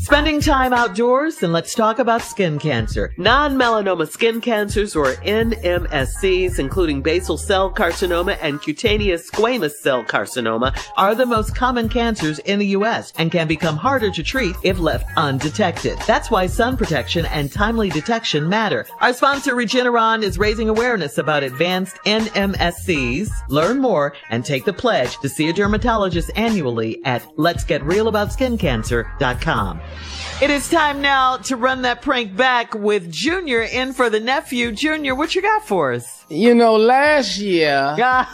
Spending time outdoors? Then let's talk about skin cancer. Non-melanoma skin cancers, or NMSCs, including basal cell carcinoma and cutaneous squamous cell carcinoma, are the most common cancers in the U.S. and can become harder to treat if left undetected. That's why sun protection and timely detection matter. Our sponsor, Regeneron, is raising awareness about advanced NMSCs. Learn more and take the pledge to see a dermatologist annually at letsgetrealaboutskincancer.com. It is time now to run that prank back with Junior in for the nephew. Junior, what you got for us? You know, last year,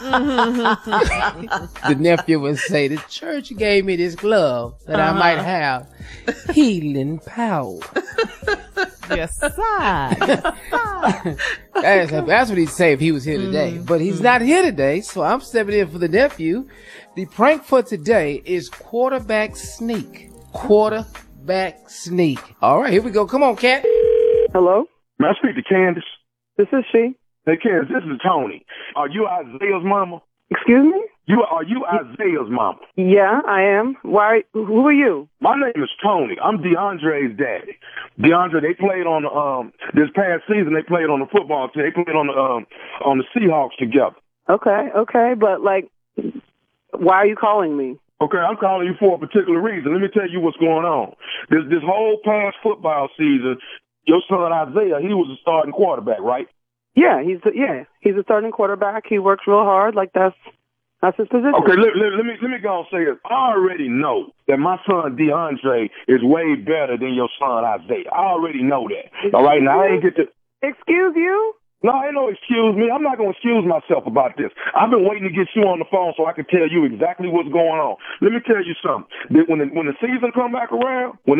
the nephew would say, the church gave me this glove that I might have healing power. Yes, sir. That's what he'd say if he was here today. But he's not here today, so I'm stepping in for the nephew. The prank for today is quarterback sneak. Quarterback sneak. All right, here we go. Come on, Cat. Hello? May I speak to Candace? This is she. Hey, Candace, this is Tony. Are you Isaiah's mama? Excuse me? Are you Isaiah's mama? Yeah, I am. Why? Who are you? My name is Tony. I'm DeAndre's daddy. DeAndre, they played on this past season. They played on the football team. They played on the Seahawks together. Okay, but like, why are you calling me? Okay, I'm calling you for a particular reason. Let me tell you what's going on. This whole past football season, your son Isaiah, he was a starting quarterback, right? Yeah, he's a starting quarterback. He works real hard. Like that's his position. Okay, let me go and say this. I already know that my son DeAndre is way better than your son Isaiah. I already know that. All right, now I ain't get to. Excuse you? No, ain't no excuse me. I'm not going to excuse myself about this. I've been waiting to get you on the phone so I can tell you exactly what's going on. Let me tell you something. When the season come back around, when